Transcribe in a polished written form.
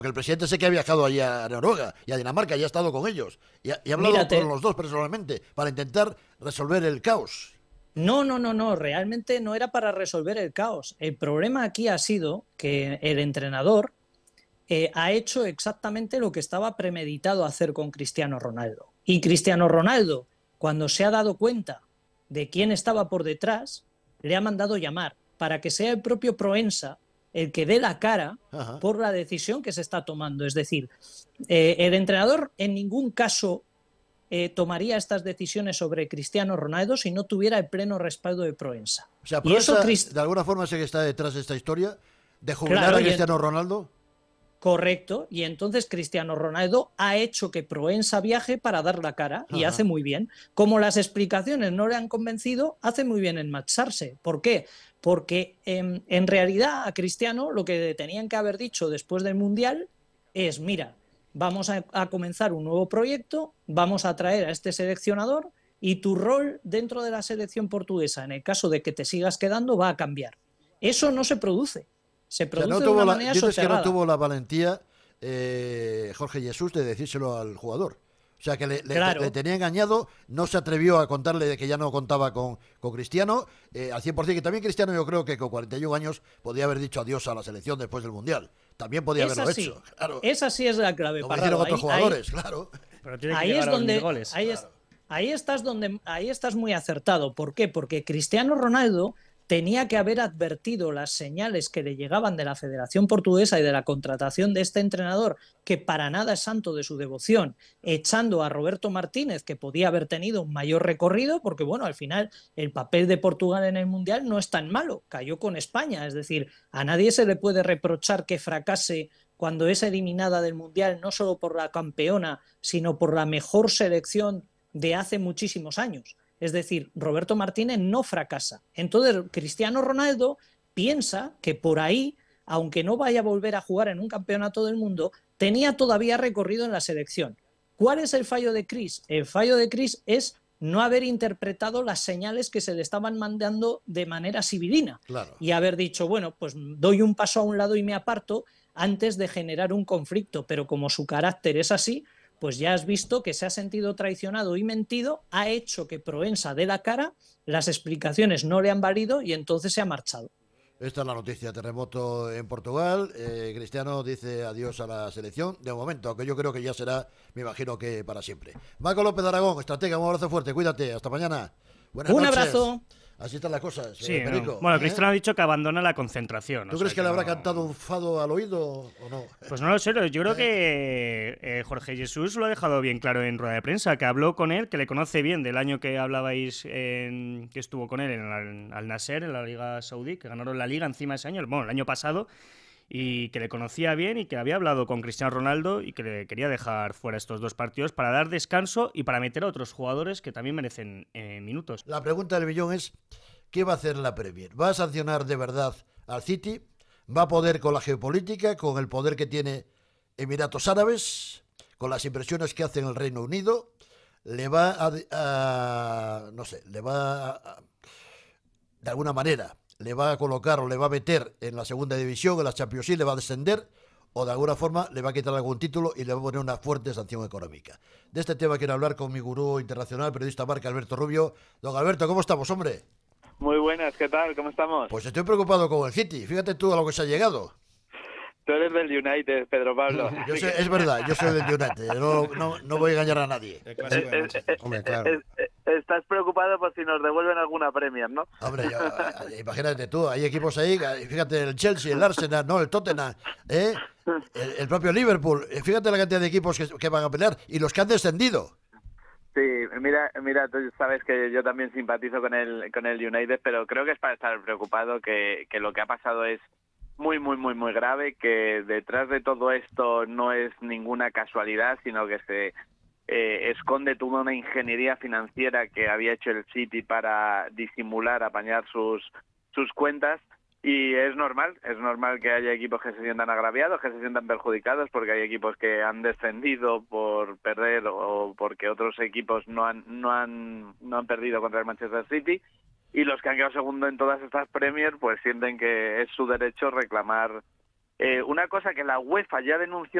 Porque el presidente sé que ha viajado allí a Noruega y a Dinamarca y ha estado con ellos. Y ha hablado con Mírate, los dos personalmente para intentar resolver el caos. no, no, no, no, realmente no era para resolver el caos. El problema aquí ha sido que el entrenador ha hecho exactamente lo que estaba premeditado hacer con Cristiano Ronaldo. Y Cristiano Ronaldo, cuando se ha dado cuenta de quién estaba por detrás, le ha mandado llamar para que sea el propio Proensa el que dé la cara Ajá. por la decisión que se está tomando. Es decir, el entrenador en ningún caso tomaría estas decisiones sobre Cristiano Ronaldo si no tuviera el pleno respaldo de Proensa. O sea, Y eso, Proensa, de alguna forma, sé que está detrás de esta historia de jubilar claro, a Cristiano Ronaldo. correcto, y entonces Cristiano Ronaldo ha hecho que Proensa viaje para dar la cara y hace Ajá. muy bien. Como las explicaciones no le han convencido, hace muy bien en marcharse. ¿Por qué? Porque en realidad a Cristiano lo que tenían que haber dicho después del Mundial es, mira, vamos a comenzar un nuevo proyecto, vamos a traer a este seleccionador y tu rol dentro de la selección portuguesa, en el caso de que te sigas quedando, va a cambiar. Eso no se produce. Se O sea, no produce de tuvo una la, manera dices que no soterrada. tuvo la valentía Jorge Jesús de decírselo al jugador. O sea, que le Claro, tenía engañado, no se atrevió a contarle de que ya no contaba con Cristiano, al 100%, que también Cristiano yo creo que con 41 años podía haber dicho adiós a la selección después del Mundial. También podía es haberlo así. hecho, claro. Esa sí es la clave, Como hicieron Parrado. otros jugadores, claro. Pero tiene que Ahí llegar es a los 1000 donde, goles. ahí estás muy acertado. ¿Por qué? Porque Cristiano Ronaldo tenía que haber advertido las señales que le llegaban de la Federación Portuguesa y de la contratación de este entrenador, que para nada es santo de su devoción, echando a Roberto Martínez, que podía haber tenido un mayor recorrido, porque bueno, al final el papel de Portugal en el Mundial no es tan malo, cayó con España, es decir, a nadie se le puede reprochar que fracase cuando es eliminada del Mundial, no solo por la campeona, sino por la mejor selección de hace muchísimos años. Es decir, Roberto Martínez no fracasa. Entonces, Cristiano Ronaldo piensa que por ahí, aunque no vaya a volver a jugar en un campeonato del mundo, tenía todavía recorrido en la selección. ¿Cuál es el fallo de Chris? El fallo de Chris es no haber interpretado las señales que se le estaban mandando de manera sibilina Claro. y haber dicho, bueno, pues doy un paso a un lado y me aparto antes de generar un conflicto, pero como su carácter es así, pues ya has visto que se ha sentido traicionado y mentido, ha hecho que Proensa dé la cara, las explicaciones no le han valido y entonces se ha marchado. Esta es la noticia, terremoto en Portugal, Cristiano dice adiós a la selección, de momento, aunque yo creo que ya será, me imagino que para siempre. Marco López Aragón, estratega, un abrazo fuerte, cuídate, hasta mañana. Buenas Un noches. abrazo. Así están las cosas, Sí, no. Perico. Bueno, ¿Eh? Cristiano ha dicho que abandona la concentración. ¿Tú O crees sea que que le habrá no. cantado un fado al oído o no? Pues no lo sé, yo creo que Jorge Jesús lo ha dejado bien claro en rueda de prensa, que habló con él, que le conoce bien del año que hablabais, que estuvo con él en Al Nasser, en la Liga Saudí, que ganaron la Liga encima ese año, bueno, el año pasado, y que le conocía bien y que había hablado con Cristiano Ronaldo y que le quería dejar fuera estos dos partidos para dar descanso y para meter a otros jugadores que también merecen minutos. La pregunta del millón es, ¿qué va a hacer la Premier? ¿Va a sancionar de verdad al City? ¿Va a poder con la geopolítica, con el poder que tiene Emiratos Árabes, con las inversiones que hace en el Reino Unido? ¿Le va no sé, le va de alguna manera, le va a colocar o le va a meter en la segunda división, en la Champions League, le va a descender o de alguna forma le va a quitar algún título y le va a poner una fuerte sanción económica? De este tema quiero hablar con mi gurú internacional, periodista marca Alberto Rubio. Don Alberto, ¿cómo estamos, hombre? Muy buenas, ¿qué tal? ¿Cómo estamos? Pues estoy preocupado con el City. Fíjate tú a lo que se ha llegado. Tú eres del United, Pedro Pablo. Yo sé, es verdad, yo soy del United. No voy a engañar a nadie. El clásico de Manchester. Hombre, claro. Estás preocupado por si nos devuelven alguna Premier, ¿no? Hombre, imagínate tú, hay equipos ahí, fíjate, el Chelsea, el Arsenal, no, el Tottenham, ¿eh? El propio Liverpool. Fíjate la cantidad de equipos que van a pelear y los que han descendido. Sí, mira, tú sabes que yo también simpatizo con el United, pero creo que es para estar preocupado que lo que ha pasado es muy, muy, muy, muy grave, que detrás de todo esto no es ninguna casualidad, sino que se esconde toda una ingeniería financiera que había hecho el City para disimular, apañar sus cuentas. Y es normal que haya equipos que se sientan agraviados, que se sientan perjudicados, porque hay equipos que han descendido por perder o porque otros equipos no han perdido contra el Manchester City, y los que han quedado segundo en todas estas Premier pues sienten que es su derecho reclamar una cosa que la UEFA ya denunció